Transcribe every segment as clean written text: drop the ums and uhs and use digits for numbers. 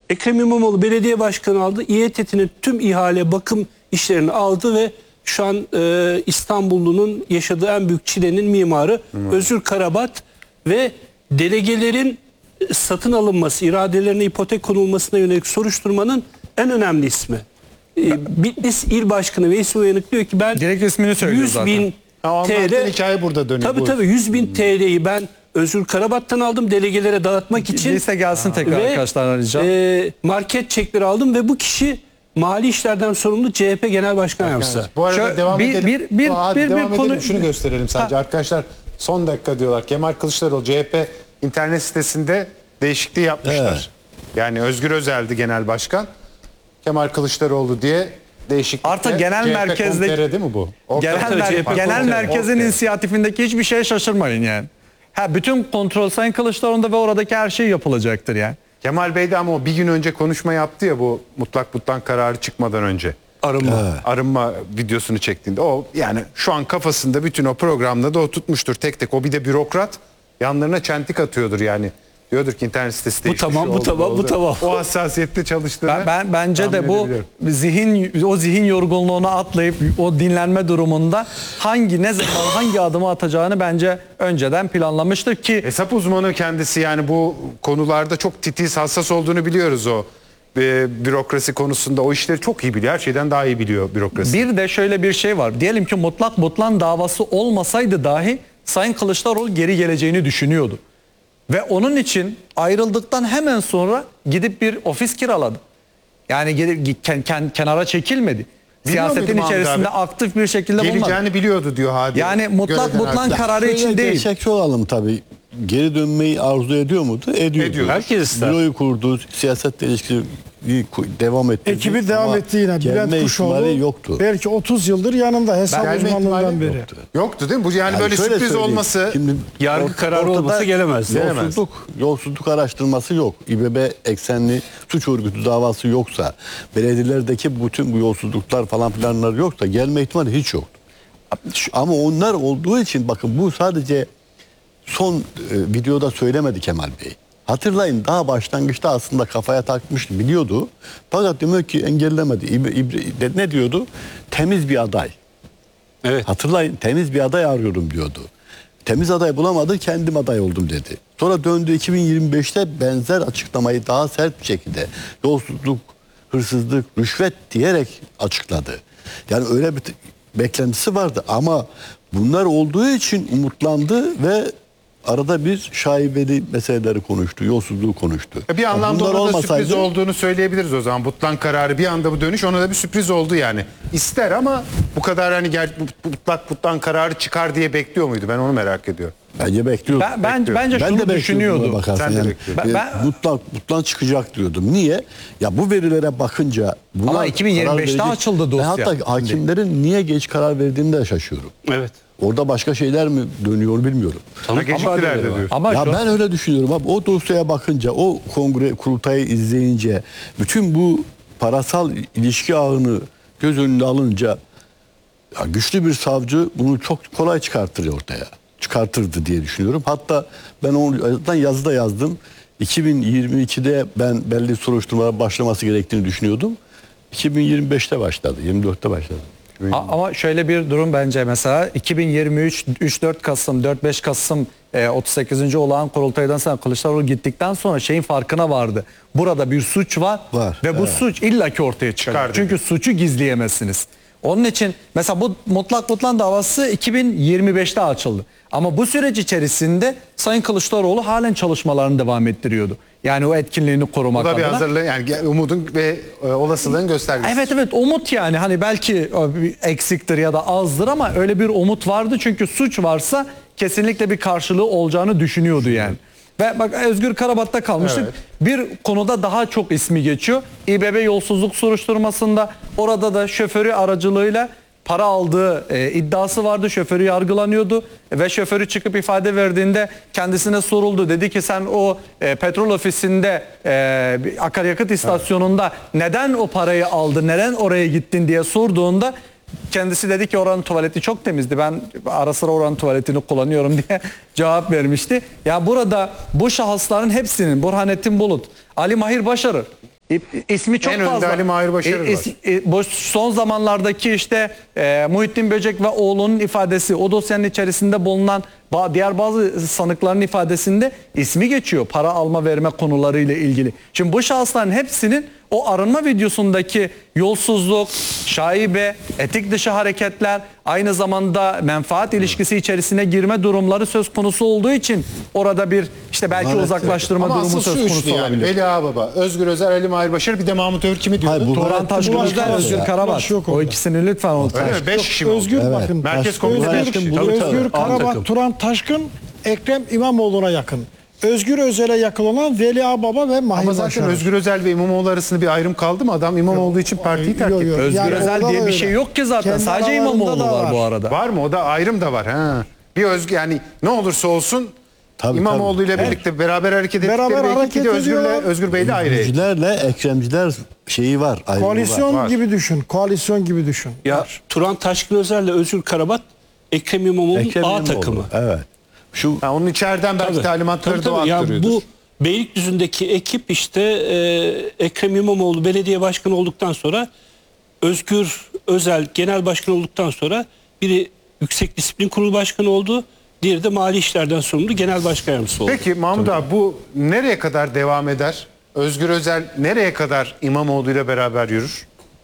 Ekrem İmamoğlu belediye başkanı aldı. İETT'nin tüm ihale bakım işlerini aldı ve şu an İstanbullu'nun yaşadığı en büyük çilenin mimarı Özgür Karabat ve delegelerin satın alınması, iradelerine ipotek konulmasına yönelik soruşturmanın en önemli ismi. Bitlis İl Başkanı Veysi Uyanık diyor ki ben direkt ismini söylüyor 100 bin TL hikaye burada dönüyor. Tabii 100 bin TL'yi ben Özgür Karabat'tan aldım delegelere dağıtmak için. Liste gelsin tekrar arkadaşlar rica. Market çekleri aldım ve bu kişi mali işlerden sorumlu CHP Genel Başkan Yardımcısı. Bu arada devam edelim. Bir konu şunu gösterelim sadece. Arkadaşlar son dakika diyorlar. Kemal Kılıçdaroğlu CHP internet sitesinde değişikliği yapmışlar. Evet. Yani Özgür Özel'di genel başkan. Kemal Kılıçdaroğlu diye değişiklikle. Artık genel merkezdeki değil mi bu? Genel merkezin inisiyatifindeki hiçbir şeye şaşırmayın yani. Bütün kontrol Sayın Kılıçdaroğlu'nda ve oradaki her şey yapılacaktır yani. Kemal Bey de ama o bir gün önce konuşma yaptı ya bu mutlak butlan kararı çıkmadan önce. Arınma videosunu çektiğinde o yani şu an kafasında bütün o programda da o tutmuştur tek tek. O bir de bürokrat yanlarına çentik atıyordur yani. Diyordur ki internet sitesi bu tamam, bu tamam, bu tamam. O hassasiyette çalıştığını bence de bu zihin yorgunluğunu atlayıp o dinlenme durumunda ne zaman hangi adımı atacağını bence önceden planlamıştır ki hesap uzmanı kendisi yani bu konularda çok titiz hassas olduğunu biliyoruz o. Bürokrasi konusunda o işleri çok iyi biliyor. Her şeyden daha iyi biliyor bürokrasi. Bir de şöyle bir şey var. Diyelim ki mutlak butlan davası olmasaydı dahi Sayın Kılıçdaroğlu geri geleceğini düşünüyordu. Ve onun için ayrıldıktan hemen sonra gidip bir ofis kiraladı. Yani kenara çekilmedi. Siyasetin içerisinde aktif bir şekilde bulunmadı. Geleceğini biliyordu diyor Hadi. Yani mutlak butlan kararı için değil. Gerçekçi olalım tabii. Geri dönmeyi arzu ediyor muydu? Ediyordu. Herkes ister. Büroyu kurdu, siyasetle ilişkili devam etti. Ekibi devam etti yine. Bülent Kuşoğlu yoktu. Belki 30 yıldır yanında hesap uzmanlığından beri. Yoktu değil mi? Bu yani böyle sürpriz olması. Şimdi yargı kararı olmasa gelemez. Yolsuzluk araştırması yok. İBB eksenli suç örgütü davası yoksa, belediyelerdeki bütün bu yolsuzluklar falan filanlar yoksa gelme ihtimali hiç yoktu. Ama onlar olduğu için bakın bu sadece son videoda söylemedi Kemal Bey. Hatırlayın daha başlangıçta aslında kafaya takmıştı biliyordu. Fakat demek ki engellemedi. Ne diyordu? Temiz bir aday. Evet. Hatırlayın temiz bir aday arıyorum diyordu. Temiz aday bulamadı kendim aday oldum dedi. Sonra döndü 2025'te benzer açıklamayı daha sert bir şekilde yolsuzluk, hırsızlık, rüşvet diyerek açıkladı. Yani öyle bir beklentisi vardı ama bunlar olduğu için umutlandı ve arada bir şaibeli meseleleri konuştu, yolsuzluğu konuştu. Bir anlamda ona da sürpriz olduğunu söyleyebiliriz o zaman. Butlan kararı bir anda bu dönüş ona da bir sürpriz oldu yani. İster ama bu kadar hani mutlak butlan kararı çıkar diye bekliyor muydu? Ben onu merak ediyorum. Bence bekliyordu. Bence şunu düşünüyordu. Sen de bekliyordun. Mutlak çıkacak diyordum. Niye? Ya bu verilere bakınca... Ama 2025'te açıldı dosya. Hatta hakimlerin niye geç karar verdiğini de şaşıyorum. Evet. Orada başka şeyler mi dönüyor bilmiyorum. Geciktiler de diyor. Ama ya ben öyle düşünüyorum abi. O dosyaya bakınca, o kongre kurultayı izleyince, bütün bu parasal ilişki ağını göz önüne alınca ya güçlü bir savcı bunu çok kolay çıkartır ortaya. Çıkartırdı diye düşünüyorum. Hatta ben onu yazıda yazdım. 2022'de ben belli soruşturmalara başlaması gerektiğini düşünüyordum. 2025'te başladı, 24'te başladı. Ama şöyle bir durum bence mesela 2023 3-4 Kasım 4-5 Kasım 38. olağan kurultaydan sonra Kılıçdaroğlu gittikten sonra şeyin farkına vardı. Burada bir suç var ve bu suç illaki ortaya çıkacak. Çünkü suçu gizleyemezsiniz. Onun için mesela bu mutlak butlan davası 2025'te açıldı. Ama bu süreç içerisinde Sayın Kılıçdaroğlu halen çalışmalarını devam ettiriyordu. Yani o etkinliğini korumak adına. Bu da bir hazırlığı yani umudun ve olasılığın göstergesi. Evet umut yani hani belki eksiktir ya da azdır ama öyle bir umut vardı. Çünkü suç varsa kesinlikle bir karşılığı olacağını düşünüyordu yani. Ve bak Özgür Karabat'ta kalmıştık. Evet. Bir konuda daha çok ismi geçiyor. İBB yolsuzluk soruşturmasında orada da şoförü aracılığıyla para aldığı iddiası vardı. Şoförü yargılanıyordu ve şoförü çıkıp ifade verdiğinde kendisine soruldu. Dedi ki sen o petrol ofisinde akaryakıt istasyonunda neden o parayı aldın, neden oraya gittin diye sorduğunda kendisi dedi ki oranın tuvaleti çok temizdi. Ben ara sıra oranın tuvaletini kullanıyorum diye cevap vermişti. Ya burada bu şahısların hepsinin Burhanettin Bulut, Ali Mahir Başarır, İsmi çok En önde fazla. Ali Mahir Başarır var. Bu son zamanlardaki işte Muhittin Böcek ve oğlunun ifadesi, o dosyanın içerisinde bulunan diğer bazı sanıkların ifadesinde ismi geçiyor para alma verme konularıyla ilgili. Şimdi bu şahısların hepsinin o arınma videosundaki yolsuzluk, şaibe, etik dışı hareketler, aynı zamanda menfaat ilişkisi içerisine girme durumları söz konusu olduğu için orada bir işte belki Maalesef. uzaklaştırma Ama durumu asıl söz şu konusu üçlü yani. olabilir. Veli Ağababa, Özgür Özel, Ali Mahir Başarır, bir de Mahmut Övür kimi diyordu? Hayır, bu Turan Taşkın Ulaş Özel, Karabaş Özgür ya. Karabaş. Ulaş yok O orada. ikisini lütfen unutmayın. Öyle mi? 5 kişi mi oldu? Özgür bakın. Merkez Başka- Komisyonu Özgür- 5 kişi. Özgür- Özgür Tabii. Karabaş, Takım. Turan Taşkın, Ekrem İmamoğlu'na yakın. Özgür Özel'e yakın olan Veli Ağbaba ve Mahir Ama zaten Başaran. Özgür Özel ve İmamoğlu arasında bir ayrım kaldı mı? Adam İmamoğlu için partiyi terk Yok, etti. yok. Özgür Yani Özel orada diye da bir öyle. şey yok ki zaten. Kendi Sadece aralarında İmamoğlu da var bu arada. Var mı? O da ayrım da var. Ha. Bir Özgür yani ne olursa olsun Tabii, İmamoğlu ile birlikte beraber hareket ettikleri Beraber ve hareket de ediyorlar. Özgür Bey de ayrı. Özgürlerle Ekremciler şeyi var. ayrımı Koalisyon var. gibi düşün. Koalisyon gibi düşün. Ya Turan Taşkın Özel ile Özgür Karabat Ekrem İmamoğlu'nun Ekrem A İmamoğlu. takımı. Evet. Şu Ha, onun içeriden belki Tabii. talimatları Tabii, da tabii. Ya aktarıyordur. bu Beylikdüzü'ndeki ekip işte Ekrem İmamoğlu belediye başkanı olduktan sonra, Özgür Özel genel başkan olduktan sonra biri Yüksek Disiplin Kurulu Başkanı oldu. Diğeri de Mali İşlerden sorumlu genel başkan yardımcısı oldu. Peki Mahmut abi bu nereye kadar devam eder? Özgür Özel nereye kadar İmamoğlu ile beraber yürür?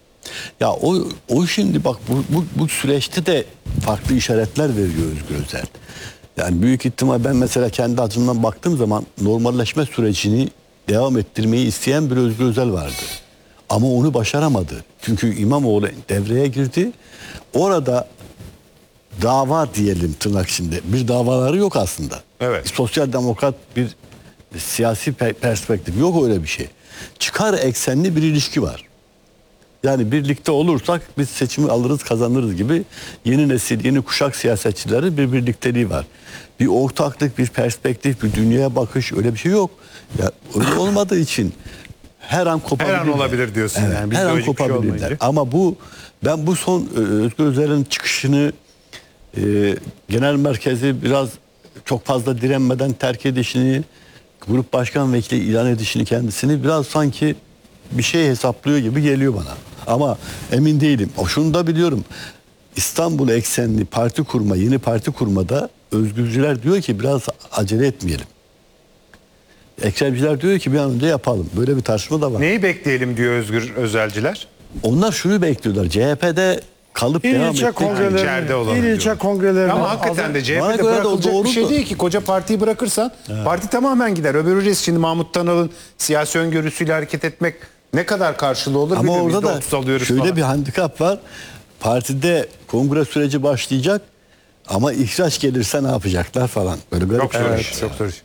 ya o şimdi bak bu süreçte de farklı işaretler veriyor Özgür Özel. Yani büyük ihtimal ben mesela kendi açımdan baktığım zaman normalleşme sürecini devam ettirmeyi isteyen bir Özgür Özel vardı. Ama onu başaramadı. Çünkü İmamoğlu devreye girdi. Orada dava diyelim tırnak içinde. Bir davaları yok aslında. Evet. Sosyal demokrat bir siyasi perspektif yok, öyle bir şey. Çıkar eksenli bir ilişki var. Yani birlikte olursak biz seçimi alırız, kazanırız gibi yeni nesil, yeni kuşak siyasetçilerin bir birlikteliği var. Bir ortaklık, bir perspektif, bir dünyaya bakış, öyle bir şey yok. Ya öyle olmadığı için her an kopabilirler. Her an olabilir diyorsun Evet, yani. her an Bizde öyle bir şey kopabilirler. olmayınca. Ama ben bu son Özgür Özel'in çıkışını genel merkezi biraz çok fazla direnmeden terk edişini, grup başkan vekili ilan edişini, kendisini biraz sanki bir şey hesaplıyor gibi geliyor bana. Ama emin değilim. Şunu da biliyorum. İstanbul eksenli parti kurma, yeni parti kurmada özgürcüler diyor ki biraz acele etmeyelim. Ekremciler diyor ki bir an önce yapalım. Böyle bir tartışma da var. Neyi bekleyelim diyor Özgür Özelciler? Onlar şunu bekliyorlar. CHP'de kalıp İl devam ilçe etmek. kongrelerine, içeride olanı il ilçe diyorum. kongrelerine. Ama hakikaten de Bana CHP'de göre de bırakılacak doğru bir şey da. değil ki. Koca partiyi bırakırsan parti tamamen gider. Öbürü şimdi Mahmut Tanal'ın siyasi öngörüsüyle hareket etmek ne kadar karşılığı olur Ama bilmiyorum. orada %30 da alıyoruz şöyle falan. bir handikap var. Partide kongre süreci başlayacak ama ihraç gelirse ne yapacaklar falan. Böyle garip Çok zor şeyler. iş, çok zor iş.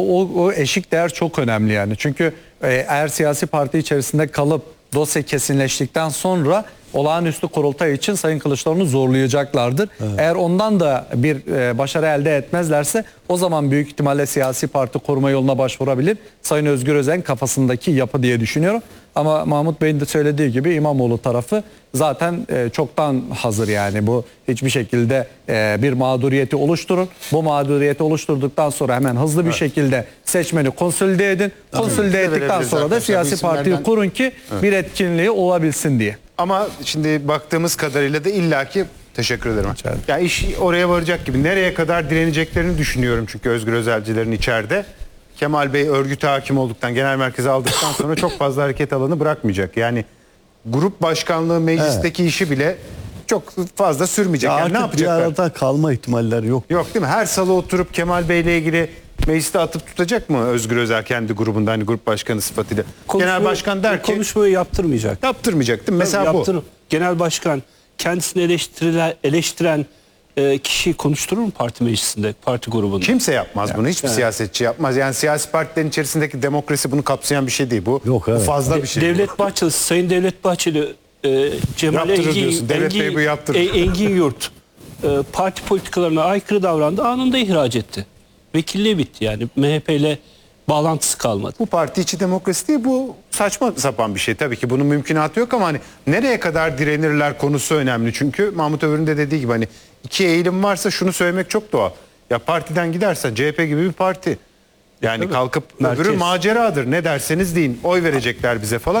O eşik değer çok önemli yani. Çünkü eğer siyasi parti içerisinde kalıp dosya kesinleştikten sonra olağanüstü kurultay için Sayın Kılıçdaroğlu'nu zorlayacaklardır. Eğer ondan da bir başarı elde etmezlerse o zaman büyük ihtimalle siyasi parti kurma yoluna başvurabilir. Sayın Özgür Özel'in kafasındaki yapı diye düşünüyorum. Ama Mahmut Bey'in de söylediği gibi İmamoğlu tarafı zaten çoktan hazır yani. Bu hiçbir şekilde bir mağduriyeti oluşturun. Bu mağduriyeti oluşturduktan sonra hemen hızlı bir şekilde seçmeni konsolide edin. Konsolide ettikten verebiliriz sonra da arkadaşlar. siyasi Bu partiyi isimlerden- kurun ki bir etkinliği olabilsin diye. Ama şimdi baktığımız kadarıyla da illaki teşekkür ederim. Ya iş oraya varacak gibi. Nereye kadar direneceklerini düşünüyorum çünkü Özgür Özelcilerin içeride. Kemal Bey örgüte hakim olduktan, genel merkeze aldıktan sonra çok fazla hareket alanı bırakmayacak. Yani grup başkanlığı meclisteki işi bile çok fazla sürmeyecek. Ya Yani ne artık bir yapacaklar? arada kalma ihtimalleri yok. Yok değil mi? Her salı oturup Kemal Bey'le ilgili mecliste atıp tutacak mı Özgür Özel kendi grubunda, hani grup başkanı sıfatıyla? Genel başkan der ki konuşmayı yaptırmayacak. yaptırmayacak değil mi? Mesela bu. Genel başkan kendisini eleştiren kişiyi konuşturur mu parti meclisinde, parti grubunda? Kimse yapmaz bunu. Hiçbir siyasetçi yapmaz. Yani siyasi partilerin içerisindeki demokrasi bunu kapsayan bir şey değil. Bu, Yok, bu evet. fazla bir şey. Devlet Bahçeli, Sayın Devlet Bahçeli, Cemal Yaptırır diyorsun. Devlet Bey bu yaptırır. Engin Yurt parti politikalarına aykırı davrandı, anında ihraç etti. Vekilliği bitti yani. MHP ile bağlantısı kalmadı. Bu parti içi demokrasi değil. Bu saçma sapan bir şey. Tabii ki bunun mümkünatı yok ama hani nereye kadar direnirler konusu önemli. Çünkü Mahmut Övür'ün de dediği gibi hani iki eğilim varsa şunu söylemek çok doğal. Ya partiden gidersen CHP gibi bir parti. Yani kalkıp Merkez. öbürü maceradır. Ne derseniz deyin. Oy verecekler bize falan.